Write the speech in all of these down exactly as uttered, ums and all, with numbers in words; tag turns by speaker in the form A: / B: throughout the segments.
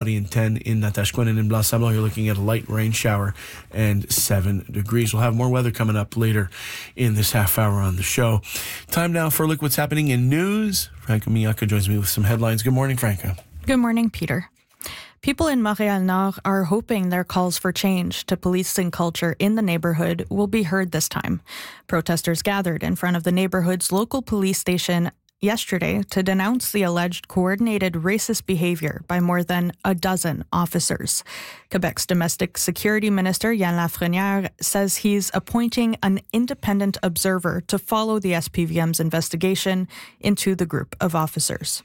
A: cloudy and ten in Natashquan, and in Blas Sablon you're looking at a light rain shower and seven degrees. We'll have more weather coming up later in this half hour on the show. Time now for a look what's happening in news. Franca Miyaka joins me with some headlines. Good morning, Franca.
B: Good morning, Peter. People in Montréal Nord are hoping their calls for change to policing culture in the neighborhood will be heard this time. Protesters gathered in front of the neighborhood's local police station yesterday to denounce the alleged coordinated racist behavior by more than a dozen officers. Quebec's domestic security minister, Yann Lafrenière, says he's appointing an independent observer to follow the S P V M's investigation into the group of officers.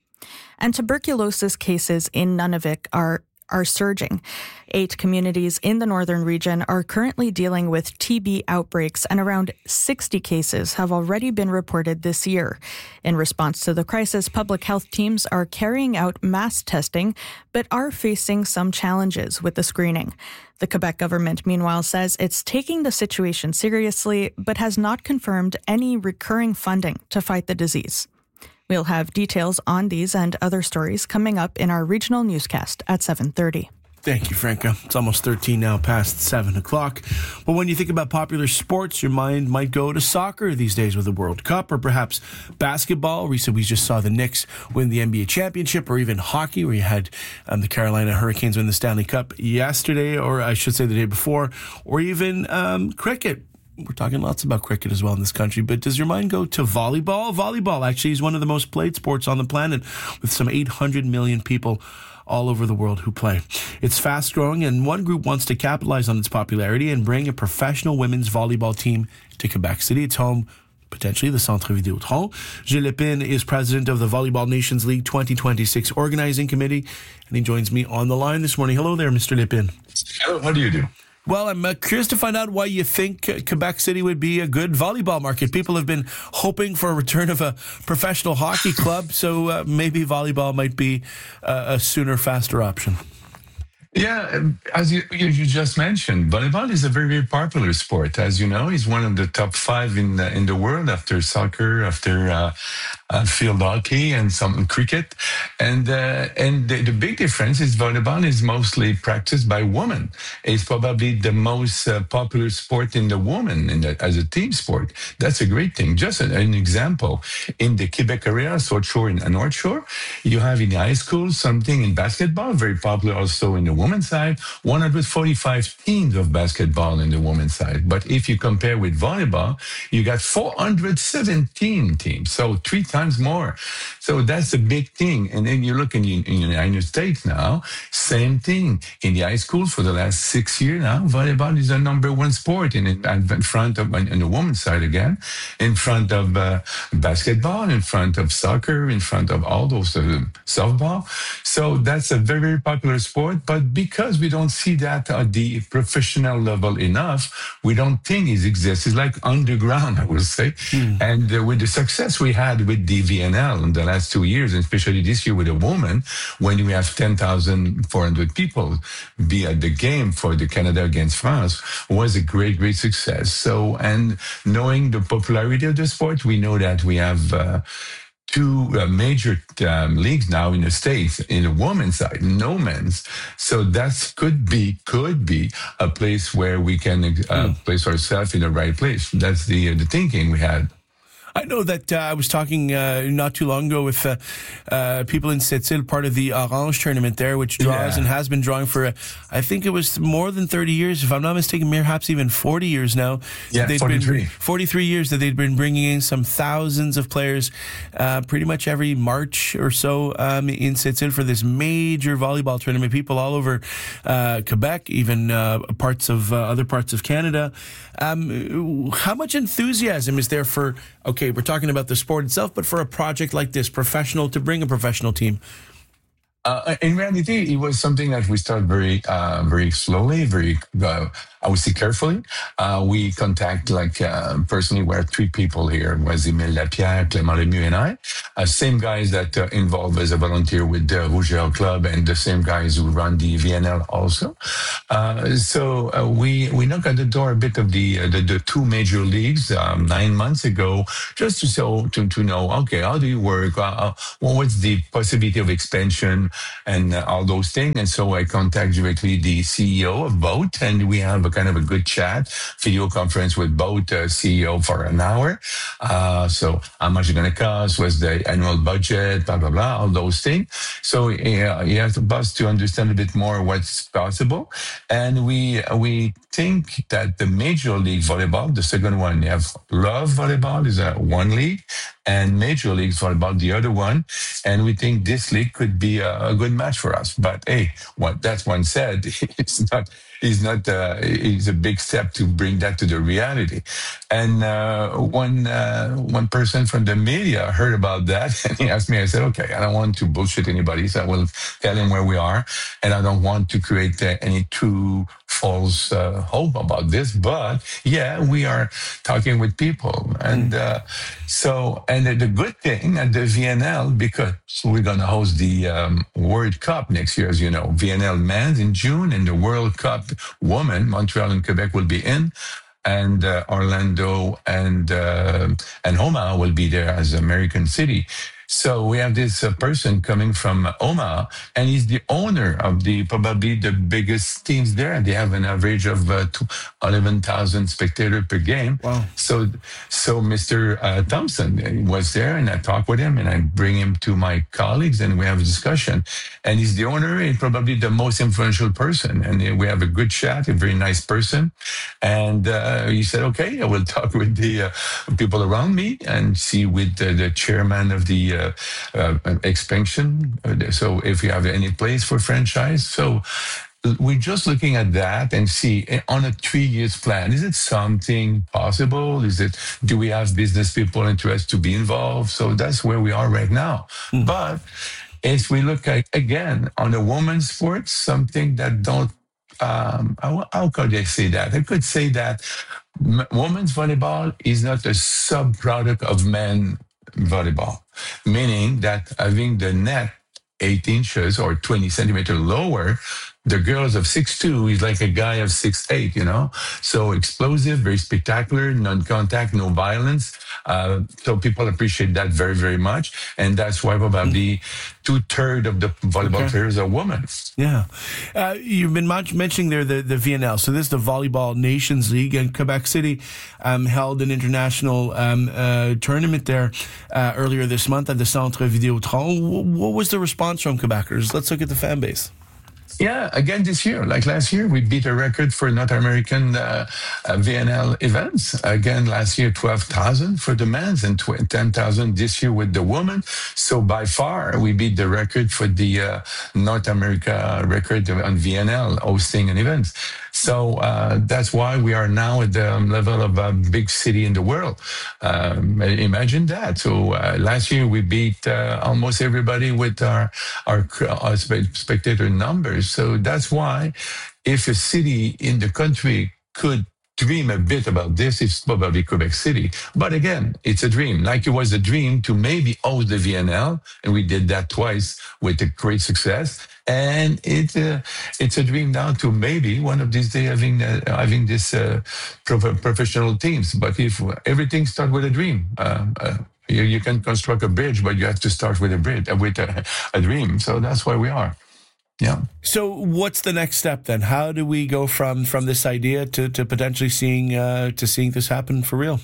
B: And tuberculosis cases in Nunavik are are surging. Eight communities in the northern region are currently dealing with T B outbreaks, and around sixty cases have already been reported this year. In response to the crisis, public health teams are carrying out mass testing, but are facing some challenges with the screening. The Quebec government, meanwhile, says it's taking the situation seriously, but has not confirmed any recurring funding to fight the disease. We'll have details on these and other stories coming up in our regional newscast at seven thirty.
A: Thank you, Franca. It's almost thirteen now past seven o'clock. But when you think about popular sports, your mind might go to soccer these days with the World Cup, or perhaps basketball. Recently, we just saw the Knicks win the N B A championship, or even hockey, where you had um, the Carolina Hurricanes win the Stanley Cup yesterday, or I should say the day before, or even um, cricket. We're talking lots about cricket as well in this country, but does your mind go to volleyball? Volleyball actually is one of the most played sports on the planet, with some eight hundred million people all over the world who play. It's fast growing, and one group wants to capitalize on its popularity and bring a professional women's volleyball team to Quebec City. It's home, potentially, the Centre Vidéotron. Gilles Lépine is president of the Volleyball Nations League twenty twenty-six Organizing Committee, and he joins me on the line this morning. Hello there, Mister Lépine.
C: Hello, how do you do?
A: Well, I'm uh, curious to find out why you think uh, Quebec City would be a good volleyball market. People have been hoping for a return of a professional hockey club, so uh, maybe volleyball might be uh, a sooner, faster option.
C: Yeah, as you, you just mentioned, volleyball is a very, very popular sport. As you know, it's one of the top five in the, in the world after soccer, after uh, uh, field hockey, and some cricket. And uh, and the, the big difference is volleyball is mostly practiced by women. It's probably the most uh, popular sport in the women in the, as a team sport. That's a great thing. Just an, an example, in the Quebec area, South Shore and North Shore, you have in the high school something in basketball, very popular also in the women's side, one hundred forty-five teams of basketball in the women's side. But if you compare with volleyball, you got four hundred seventeen teams, so three times more. So that's a big thing. And then you look in, in the United States now, same thing. In the high school for the last six years now, volleyball is the number one sport in, in front of, in the women's side again, in front of uh, basketball, in front of soccer, in front of all those uh, softball. So that's a very, very popular sport. But because we don't see that at the professional level enough, we don't think it exists. It's like underground, I would say. Mm. And uh, with the success we had with the V N L in the last two years, and especially this year with a woman, when we have ten thousand four hundred people be at the game for the Canada against France, was a great, great success. So, and knowing the popularity of the sport, we know that we have uh, two uh, major um, leagues now in the States, in the women's side, no men's. So that could be, could be a place where we can uh, mm. place ourselves in the right place. That's the, uh, the thinking we had.
A: I know that uh, I was talking uh, not too long ago with uh, uh, people in Sept-Îles, part of the Orange tournament there, which draws yeah. and has been drawing for, uh, I think it was more than thirty years, if I'm not mistaken, perhaps even forty years now.
C: Yeah, forty-three.
A: Been, forty-three years that they'd been bringing in some thousands of players uh, pretty much every March or so um, in Sept-Îles for this major volleyball tournament. People all over uh, Quebec, even uh, parts of uh, other parts of Canada. Um, how much enthusiasm is there for, okay, we're talking about the sport itself, but for a project like this, professional, to bring a professional team?
C: Uh, in reality, it was something that we started very, uh, very slowly, very, uh, I would say carefully. Uh, we contact, like, uh, personally, we are three people here. It was Emile Lapierre, Clément Lemieux, and I. Uh, same guys that uh, involved as a volunteer with the Rougeur Club, and the same guys who run the V N L also. Uh, so uh, we we knocked at the door a bit of the uh, the, the two major leagues um, nine months ago, just to so to to know, okay, how do you work? Uh, what's the possibility of expansion? and uh, all those things. And so I contact directly the C E O of both, and we have a kind of a good chat, video conference with both uh, C E O for an hour. Uh, so how much it's going to cost, what's the annual budget, blah, blah, blah, all those things. So uh, he has us to understand a bit more what's possible. And we we think that the Major League Volleyball, the second one, you have Love Volleyball is a one league, and Major League Volleyball, the other one. And we think this league could be a, a good match for us. But hey, what that's one said, it's not, it's not, uh, it's a big step to bring that to the reality. And uh, one, uh, one person from the media heard about that, and he asked me, I said, okay, I don't want to bullshit anybody, so I will tell him where we are. And I don't want to create uh, any true false uh, hope about this, but yeah, we are talking with people. And uh, so, and the good thing at the V N L, because we're going to host the um, World Cup next year, as you know, V N L men's in June, and the World Cup women, Montreal and Quebec will be in, and uh, Orlando and uh, and Omaha will be there as American City. So we have this uh, person coming from Omaha, and he's the owner of the probably the biggest teams there. They have an average of uh, eleven thousand spectators per game.
A: Wow.
C: So, so Mister Uh, Thompson was there, and I talked with him, and I bring him to my colleagues, and we have a discussion. And he's the owner and probably the most influential person. And we have a good chat, a very nice person. And uh, he said, okay, I will talk with the uh, people around me and see with uh, the chairman of the uh, uh, expansion. So if you have any place for franchise. So we're just looking at that and see on a three years plan, is it something possible? Is it, do we have business people interested to be involved? So that's where we are right now. Mm. But if we look at, again, on the women's sports, something that don't, um, how, how could I say that? I could say that m- women's volleyball is not a sub-product of men volleyball, meaning that having the net eight inches or twenty centimeters lower, the girls of six two is like a guy of six eight, you know? So explosive, very spectacular, non-contact, no violence. Uh, so people appreciate that very, very much. And that's why probably two-thirds of the volleyball okay. players are women.
A: Yeah. Uh, you've been much mentioning there the, the V N L. So this is the Volleyball Nations League, and Quebec City um, held an international um, uh, tournament there uh, earlier this month at the Centre Vidéotron. What was the response from Quebecers? Let's look at the fan base.
C: Yeah, again this year, like last year, we beat a record for North American uh, uh, V N L events. Again, last year, twelve thousand for the men's and ten thousand this year with the women. So by far, we beat the record for the uh, North America record on V N L hosting an event. So uh, that's why we are now at the level of a big city in the world. Um, imagine that. So uh, last year we beat uh, almost everybody with our, our our spectator numbers. So that's why if a city in the country could dream a bit about this, it's probably Quebec City. But again, it's a dream. Like it was a dream to maybe host the V N L, and we did that twice with a great success. And it, uh, it's a dream now to maybe one of these days having uh, having this uh, prof- professional teams. But if everything starts with a dream, uh, uh, you, you can construct a bridge, but you have to start with a bridge, uh, with a, a dream. So that's where we are. Yeah.
A: So what's the next step then? How do we go from from this idea to, to potentially seeing uh, to seeing this happen for real?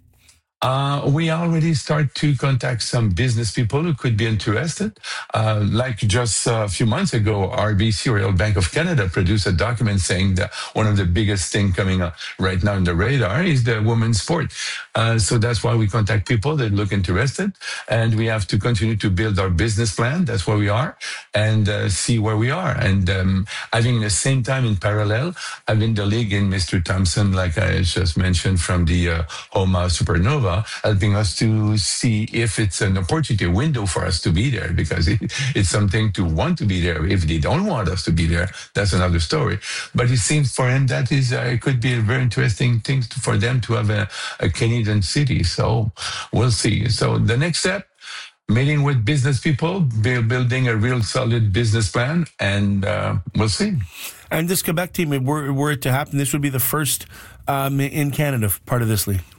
C: Uh, we already start to contact some business people who could be interested. Uh, like just a few months ago, R B C, Royal Bank of Canada, produced a document saying that one of the biggest things coming up right now on the radar is the women's sport. Uh, so that's why we contact people that look interested. And we have to continue to build our business plan. That's where we are, and uh, see where we are. And um, having the same time in parallel, having the league in Mister Thompson, like I just mentioned, from the uh, Omaha Supernova, helping us to see if it's an opportunity, a window for us to be there, because it, it's something to want to be there. If they don't want us to be there, that's another story. But it seems for him that is uh, it could be a very interesting thing to, for them to have a, a Canadian city. So we'll see. So the next step, meeting with business people, build, building a real solid business plan, and uh, we'll see.
A: And this Quebec team, were, were it to happen, this would be the first um, in Canada part of this league.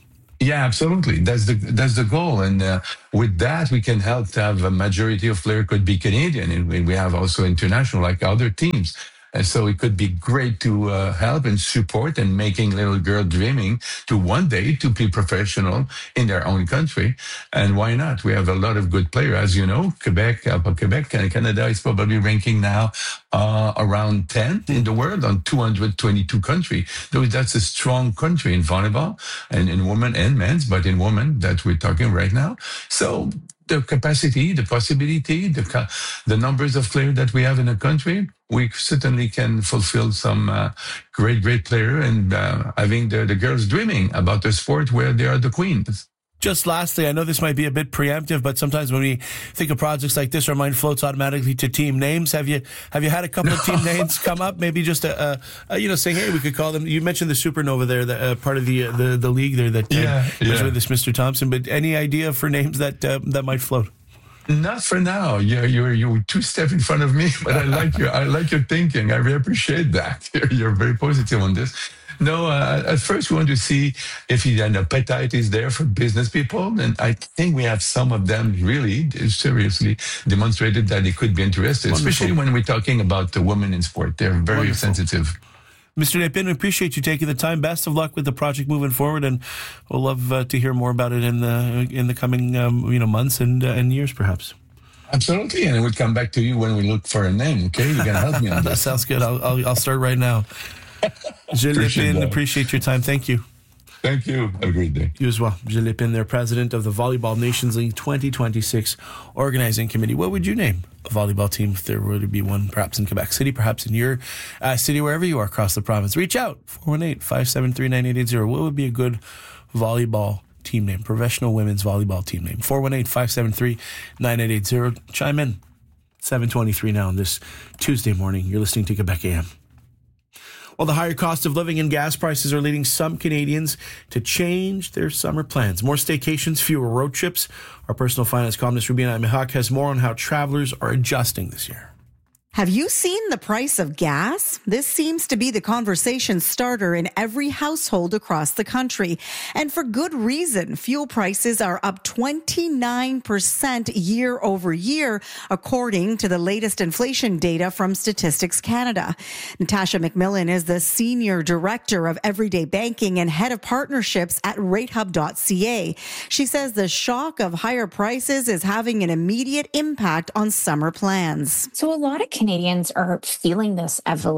C: Yeah, absolutely. That's the that's the goal, and uh, with that, we can help to have a majority of players could be Canadian, and we we have also international like other teams. And so it could be great to uh, help and support and making little girl dreaming to one day to be professional in their own country. And why not? We have a lot of good players, as you know. Quebec, uh, Quebec, and Canada is probably ranking now uh, around ten in the world on two hundred twenty-two countries. So that's a strong country in volleyball and in women and men's, but in women that we're talking right now. So the capacity, the possibility, the ca- the numbers of players that we have in the country, we certainly can fulfill some uh, great, great player and uh, having the, the girls dreaming about the sport where they are the queens.
A: Just lastly, I know this might be a bit preemptive, but sometimes when we think of projects like this, our mind floats automatically to team names. Have you have you had a couple of team names come up? Maybe just a, a, a you know saying, hey, we could call them. You mentioned the Supernova there, the uh, part of the, uh, the the league there that uh,
C: yeah, yeah.
A: with this Mister Thompson. But any idea for names that uh, that might float?
C: Not for now. You're you're you're two steps in front of me, but I like your I like your thinking. I really appreciate that. You're, you're very positive on this. No, uh, at first we want to see if an appetite is there for business people, and I think we have some of them really seriously demonstrated that they could be interested,
A: Wonderful.
C: Especially when we're talking about the women in sport. They're very
A: Wonderful.
C: sensitive.
A: Mister Lépine, we appreciate you taking the time. Best of luck with the project moving forward, and we'll love uh, to hear more about it in the in the coming um, you know months and uh, and years, perhaps.
C: Absolutely, and we'll come back to you when we look for a name. Okay, you can help me on
A: that. That sounds good. I'll I'll, I'll start right now. Gilles Lépine, appreciate your time. Thank you.
C: Thank you. Have a great day.
A: You as well. Gilles Lépine, their president of the Volleyball Nations League twenty twenty-six Organizing Committee. What would you name a volleyball team if there were to be one, perhaps in Quebec City, perhaps in your uh, city, wherever you are across the province? Reach out, four one eight, five seven three, nine eight eight zero. What would be a good volleyball team name, professional women's volleyball team name? four one eight, five seven three, nine eight eight zero. Chime in. seven twenty-three now on this Tuesday morning. You're listening to Quebec A M. Well, the higher cost of living and gas prices are leading some Canadians to change their summer plans. More staycations, fewer road trips. Our personal finance columnist Rubina Mihak has more on how travelers are adjusting this year.
D: Have you seen the price of gas? This seems to be the conversation starter in every household across the country. And for good reason. Fuel prices are up twenty-nine percent year over year, according to the latest inflation data from Statistics Canada. Natasha McMillan is the Senior Director of Everyday Banking and Head of Partnerships at rate hub dot c a. She says the shock of higher prices is having an immediate impact on summer plans.
E: So a lot of Canadians are feeling this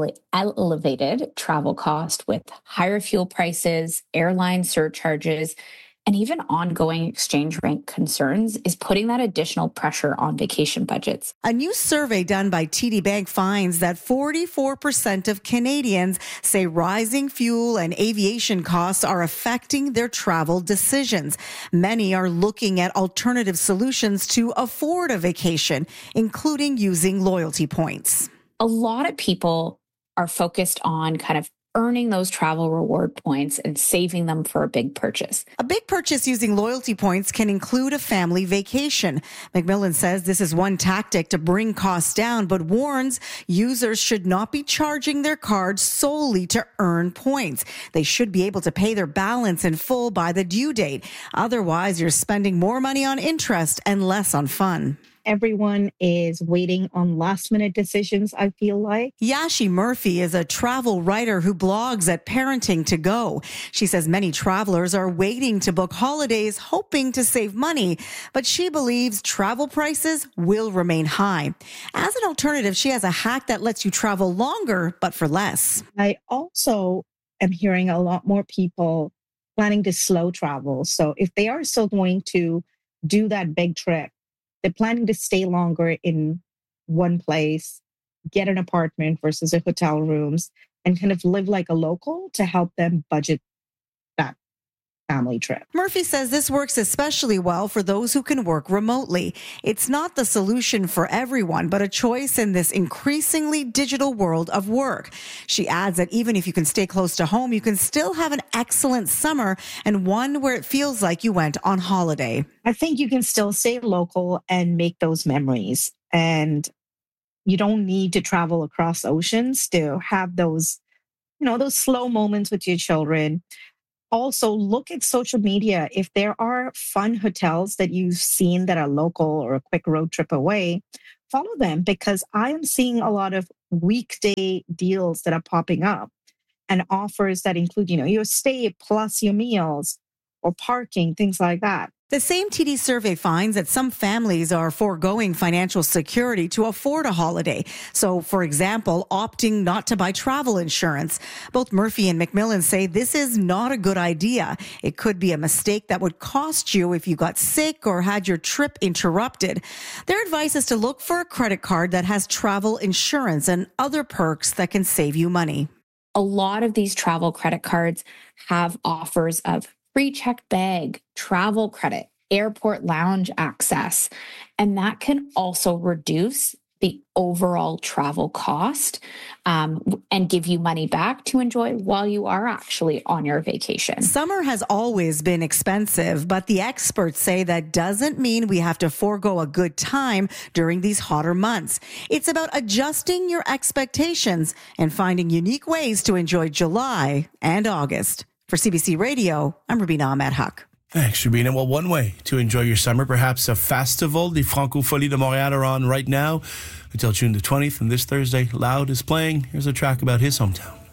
E: elevated travel cost with higher fuel prices, airline surcharges, and even ongoing exchange rate concerns is putting that additional pressure on vacation budgets.
D: A new survey done by T D Bank finds that forty-four percent of Canadians say rising fuel and aviation costs are affecting their travel decisions. Many are looking at alternative solutions to afford a vacation, including using loyalty points.
E: A lot of people are focused on kind of earning those travel reward points and saving them for a big purchase.
D: A big purchase using loyalty points can include a family vacation. McMillan says this is one tactic to bring costs down, but warns users should not be charging their cards solely to earn points. They should be able to pay their balance in full by the due date. Otherwise, you're spending more money on interest and less on fun.
F: Everyone is waiting on last minute decisions, I feel like.
D: Yashi Murphy is a travel writer who blogs at Parenting to Go. She says many travelers are waiting to book holidays, hoping to save money, but she believes travel prices will remain high. As an alternative, she has a hack that lets you travel longer, but for less.
F: I also am hearing a lot more people planning to slow travel. So if they are still going to do that big trip, they're planning to stay longer in one place, get an apartment versus a hotel rooms, and kind of live like a local to help them budget that family trip.
D: Murphy says this works especially well for those who can work remotely. It's not the solution for everyone, but a choice in this increasingly digital world of work. She adds that even if you can stay close to home, you can still have an excellent summer and one where it feels like you went on holiday.
F: I think you can still stay local and make those memories. And you don't need to travel across oceans to have those, you know, those slow moments with your children. also look at social media. If there are fun hotels that you've seen that are local or a quick road trip away, follow them, because I am seeing a lot of weekday deals that are popping up and offers that include, you know, your stay plus your meals or parking, things like that.
D: The same T D survey finds that some families are foregoing financial security to afford a holiday. So, for example, opting not to buy travel insurance. Both Murphy and McMillan say this is not a good idea. It could be a mistake that would cost you if you got sick or had your trip interrupted. Their advice is to look for a credit card that has travel insurance and other perks that can save you money.
E: A lot of these travel credit cards have offers of free checked bag, travel credit, airport lounge access, and that can also reduce the overall travel cost um, and give you money back to enjoy while you are actually on your vacation.
D: Summer has always been expensive, but the experts say that doesn't mean we have to forego a good time during these hotter months. It's about adjusting your expectations and finding unique ways to enjoy July and August. For C B C Radio, I'm Rubina Ahmed Huck.
A: Thanks, Rubina. Well, one way to enjoy your summer, perhaps a festival. The Francophonie de Montréal are on right now until June the twentieth. And this Thursday, Loud is playing. Here's a track about his hometown.